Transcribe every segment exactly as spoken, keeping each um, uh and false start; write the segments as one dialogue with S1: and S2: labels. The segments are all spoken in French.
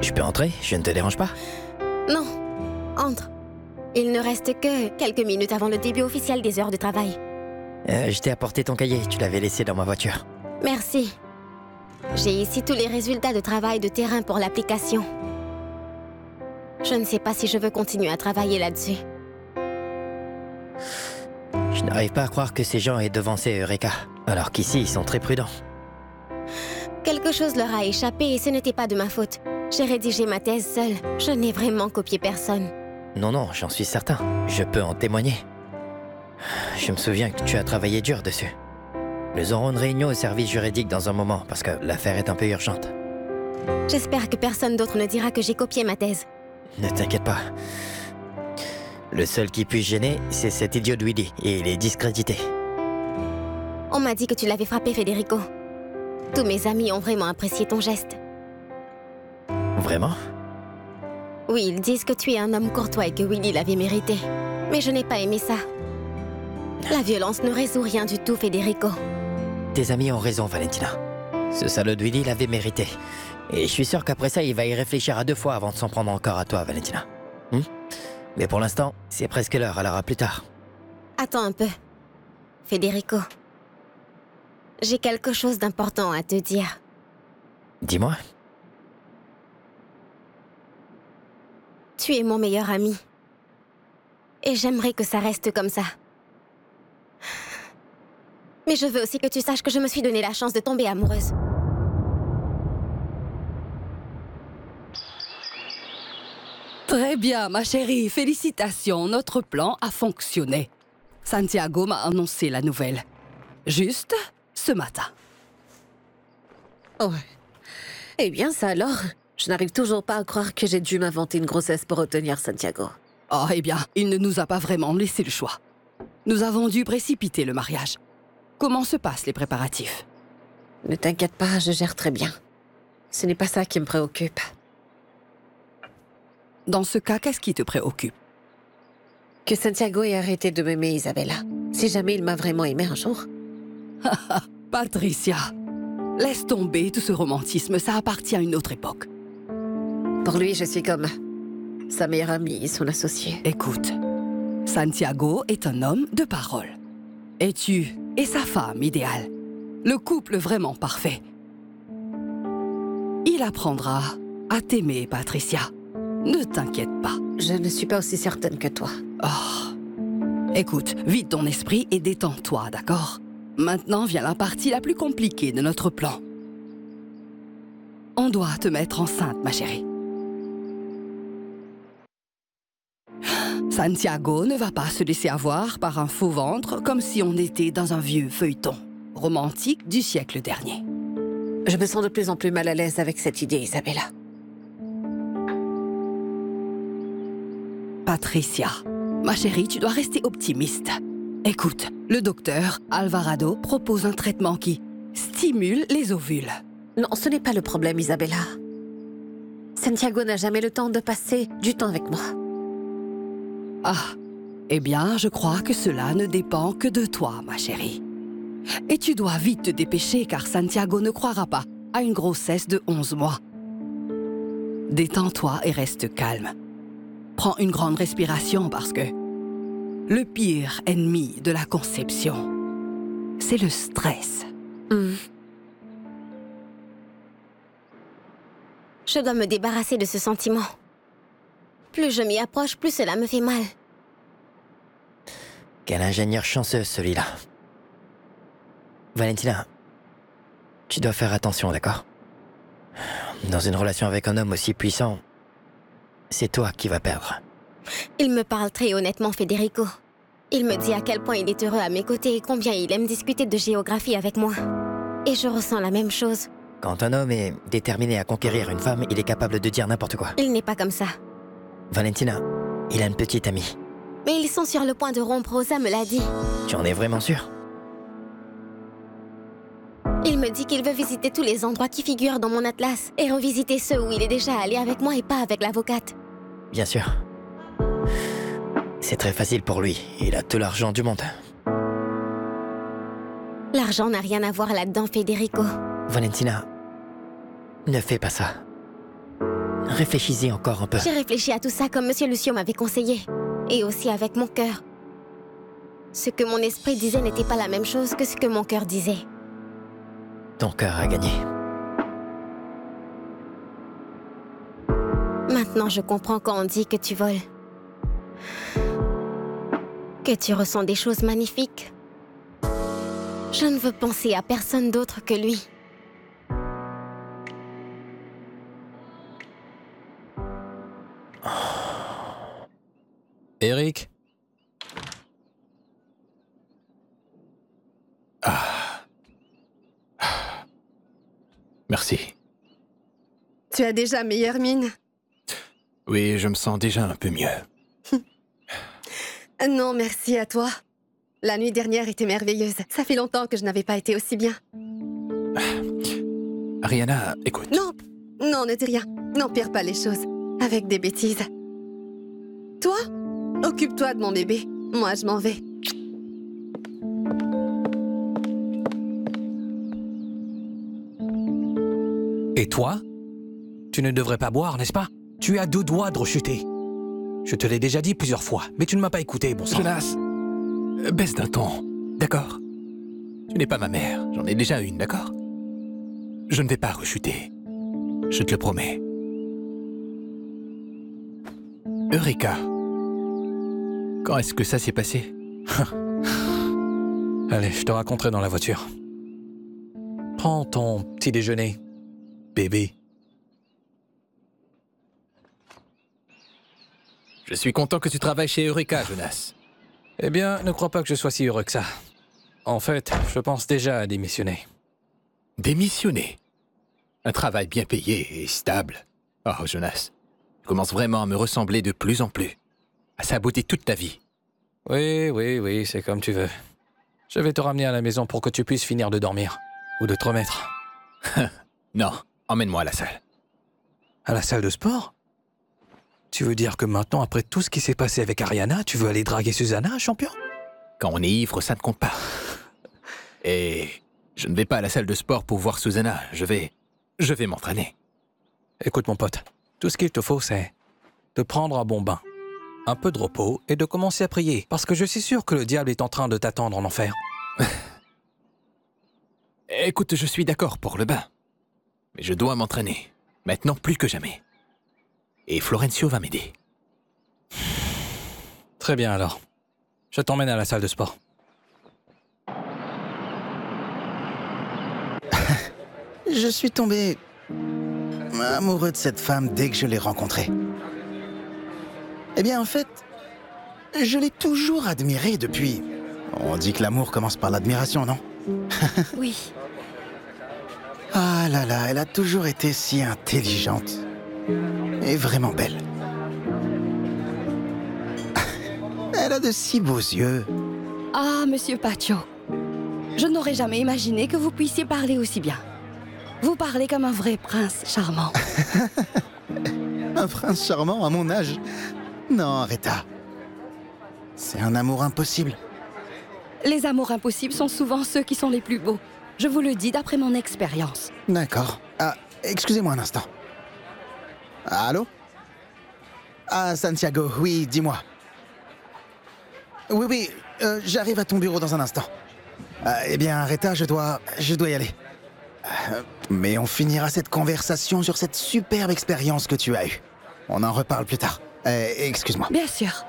S1: Je peux entrer? Je ne te dérange pas?
S2: Non, entre. Il ne reste que quelques minutes avant le début officiel des heures de travail.
S1: Euh, je t'ai apporté ton cahier, tu l'avais laissé dans ma voiture.
S2: Merci. J'ai ici tous les résultats de travail de terrain pour l'application. Je ne sais pas si je veux continuer à travailler là-dessus.
S1: Je n'arrive pas à croire que ces gens aient devancé Eureka, alors qu'ici, ils sont très prudents.
S2: Quelque chose leur a échappé et ce n'était pas de ma faute. J'ai rédigé ma thèse seule. Je n'ai vraiment copié personne.
S1: Non, non, j'en suis certain. Je peux en témoigner. Je me souviens que tu as travaillé dur dessus. Nous aurons une réunion au service juridique dans un moment, parce que l'affaire est un peu urgente.
S2: J'espère que personne d'autre ne dira que j'ai copié ma thèse.
S1: Ne t'inquiète pas. Le seul qui puisse gêner, c'est cet idiot de Willy, et il est discrédité.
S2: On m'a dit que tu l'avais frappé, Federico. Tous mes amis ont vraiment apprécié ton geste.
S1: Vraiment?
S2: Oui, ils disent que tu es un homme courtois et que Willy l'avait mérité. Mais je n'ai pas aimé ça. La violence ne résout rien du tout, Federico.
S1: Tes amis ont raison, Valentina. Ce salaud de Willy l'avait mérité. Et je suis sûr qu'après ça, il va y réfléchir à deux fois avant de s'en prendre encore à toi, Valentina. Hmm? Mais pour l'instant, c'est presque l'heure, alors à plus tard.
S2: Attends un peu. Federico. J'ai quelque chose d'important à te dire.
S1: Dis-moi.
S2: Tu es mon meilleur ami. Et j'aimerais que ça reste comme ça. Mais je veux aussi que tu saches que je me suis donné la chance de tomber amoureuse.
S3: Très bien, ma chérie. Félicitations, notre plan a fonctionné. Santiago m'a annoncé la nouvelle. Juste ce matin.
S4: Oh. Eh bien, ça alors. Je n'arrive toujours pas à croire que j'ai dû m'inventer une grossesse pour retenir Santiago.
S3: Oh, eh bien, il ne nous a pas vraiment laissé le choix. Nous avons dû précipiter le mariage. Comment se passent les préparatifs?
S4: Ne t'inquiète pas, je gère très bien. Ce n'est pas ça qui me préoccupe.
S3: Dans ce cas, qu'est-ce qui te préoccupe?
S4: Que Santiago ait arrêté de m'aimer, Isabella. Si jamais il m'a vraiment aimé un jour.
S3: Patricia, laisse tomber tout ce romantisme, ça appartient à une autre époque.
S4: Pour lui, je suis comme sa meilleure amie, son associé.
S3: Écoute, Santiago est un homme de parole. Et tu es sa femme idéale. Le couple vraiment parfait. Il apprendra à t'aimer, Patricia. Ne t'inquiète pas.
S4: Je ne suis pas aussi certaine que toi.
S3: Oh. Écoute, vide ton esprit et détends-toi, d'accord? Maintenant vient la partie la plus compliquée de notre plan. On doit te mettre enceinte, ma chérie. Santiago ne va pas se laisser avoir par un faux ventre comme si on était dans un vieux feuilleton romantique du siècle dernier.
S4: Je me sens de plus en plus mal à l'aise avec cette idée, Isabella.
S3: Patricia, ma chérie, tu dois rester optimiste. Écoute, le docteur Alvarado propose un traitement qui stimule les ovules.
S4: Non, ce n'est pas le problème, Isabella. Santiago n'a jamais le temps de passer du temps avec moi.
S3: Ah, eh bien, je crois que cela ne dépend que de toi, ma chérie. Et tu dois vite te dépêcher car Santiago ne croira pas à une grossesse de onze mois. Détends-toi et reste calme. Prends une grande respiration parce que le pire ennemi de la conception, c'est le stress.
S4: Mm.
S2: Je dois me débarrasser de ce sentiment. Plus je m'y approche, plus cela me fait mal.
S1: Quel ingénieur chanceux, celui-là. Valentina, tu dois faire attention, d'accord? Dans une relation avec un homme aussi puissant, c'est toi qui vas perdre.
S2: Il me parle très honnêtement, Federico. Il me dit à quel point il est heureux à mes côtés et combien il aime discuter de géographie avec moi. Et je ressens la même chose.
S1: Quand un homme est déterminé à conquérir une femme, il est capable de dire n'importe quoi.
S2: Il n'est pas comme ça.
S1: Valentina, il a une petite amie.
S2: Mais ils sont sur le point de rompre, Rosa me l'a dit.
S1: Tu en es vraiment sûr?
S2: Il me dit qu'il veut visiter tous les endroits qui figurent dans mon atlas et revisiter ceux où il est déjà allé avec moi et pas avec l'avocate.
S1: Bien sûr. C'est très facile pour lui. Il a tout l'argent du monde.
S2: L'argent n'a rien à voir là-dedans, Federico.
S1: Valentina, ne fais pas ça. réfléchissez encore un peu.
S2: J'ai réfléchi à tout ça comme Monsieur Lucio m'avait conseillé. Et aussi avec mon cœur. Ce que mon esprit disait n'était pas la même chose que ce que mon cœur disait.
S1: Ton cœur a gagné.
S2: Maintenant, je comprends quand on dit que tu voles. Que tu ressens des choses magnifiques. Je ne veux penser à personne d'autre que lui.
S5: Eric?
S6: Ah. Merci.
S4: Tu as déjà meilleure mine.
S6: Oui, je me sens déjà un peu mieux.
S4: Non, merci à toi. La nuit dernière était merveilleuse. Ça fait longtemps que je n'avais pas été aussi bien.
S6: Ariana, écoute.
S4: Non, non, ne dis rien. N'empire pas les choses. Avec des bêtises. Toi, occupe-toi de mon bébé. Moi, je m'en vais.
S5: Et toi? Tu ne devrais pas boire, n'est-ce pas? Tu es à deux doigts de rechuter. Je te l'ai déjà dit plusieurs fois, mais tu ne m'as pas écouté, bon sang.
S6: Jonas, euh, baisse d'un ton, d'accord? Tu n'es pas ma mère, j'en ai déjà une, d'accord? Je ne vais pas rechuter. Je te le promets. Eureka. Quand est-ce que ça s'est passé?
S5: Allez, je te raconterai dans la voiture. Prends ton petit déjeuner, bébé.
S6: Je suis content que tu travailles chez Eureka, Jonas.
S5: Eh bien, ne crois pas que je sois si heureux que ça. En fait, je pense déjà à démissionner.
S6: Démissionner? Un travail bien payé et stable. Oh, Jonas, tu commences vraiment à me ressembler de plus en plus. À saboter toute ta vie.
S5: Oui, oui, oui, c'est comme tu veux. Je vais te ramener à la maison pour que tu puisses finir de dormir. Ou de te remettre.
S6: Non, emmène-moi à la salle.
S5: À la salle de sport? Tu veux dire que maintenant, après tout ce qui s'est passé avec Ariana, tu veux aller draguer Susanna, champion?
S6: Quand on est ivre, ça ne compte pas. Et je ne vais pas à la salle de sport pour voir Susanna. Je vais... je vais m'entraîner.
S5: Écoute, mon pote, tout ce qu'il te faut, c'est de prendre un bon bain, un peu de repos et de commencer à prier. Parce que je suis sûr que le diable est en train de t'attendre en enfer.
S6: Écoute, je suis d'accord pour le bain. Mais je dois m'entraîner. Maintenant, plus que jamais. Et Florencio va m'aider.
S5: Très bien, alors. Je t'emmène à la salle de sport.
S7: Je suis tombé amoureux de cette femme dès que je l'ai rencontrée. Eh bien, en fait, je l'ai toujours admirée depuis... On dit que l'amour commence par l'admiration, non?
S2: Oui.
S7: Ah là là, elle a toujours été si intelligente. Et vraiment belle. Elle a de si beaux yeux.
S3: Ah, monsieur Pacho. Je n'aurais jamais imaginé que vous puissiez parler aussi bien. Vous parlez comme un vrai prince charmant.
S7: Un prince charmant à mon âge? Non, Rita. C'est un amour impossible.
S3: Les amours impossibles sont souvent ceux qui sont les plus beaux. Je vous le dis d'après mon expérience.
S7: D'accord. Ah, excusez-moi un instant. Allô? Ah, Santiago, oui, dis-moi. Oui, oui, euh, j'arrive à ton bureau dans un instant. Euh, eh bien, Rita, je dois... je dois y aller. Euh, mais on finira cette conversation sur cette superbe expérience que tu as eue. On en reparle plus tard. Euh, excuse-moi.
S3: Bien sûr.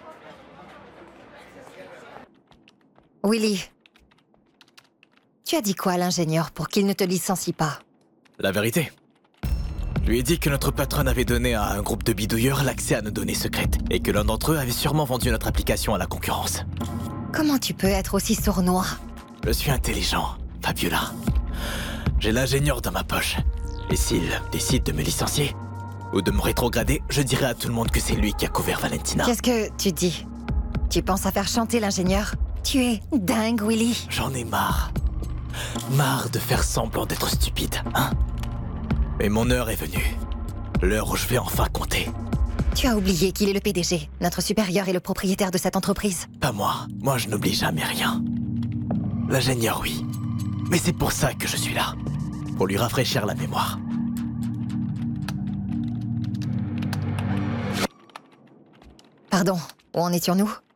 S8: Willy, tu as dit quoi à l'ingénieur pour qu'il ne te licencie pas?
S6: La vérité. Je lui ai dit que notre patron avait donné à un groupe de bidouilleurs l'accès à nos données secrètes et que l'un d'entre eux avait sûrement vendu notre application à la concurrence.
S8: Comment tu peux être aussi sournois?
S6: Je suis intelligent, Fabiola. J'ai l'ingénieur dans ma poche. Et s'il décide de me licencier ou de me rétrograder, je dirai à tout le monde que c'est lui qui a couvert Valentina.
S8: Qu'est-ce que tu dis? Tu penses à faire chanter l'ingénieur? Tu es dingue, Willy.
S6: J'en ai marre. Marre de faire semblant d'être stupide, hein? Et mon heure est venue. L'heure où je vais enfin compter.
S8: Tu as oublié qu'il est le P D G, notre supérieur et le propriétaire de cette entreprise.
S6: Pas moi. Moi, je n'oublie jamais rien. L'ingénieur, oui. Mais c'est pour ça que je suis là. Pour lui rafraîchir la mémoire.
S8: Pardon, où en étions-nous?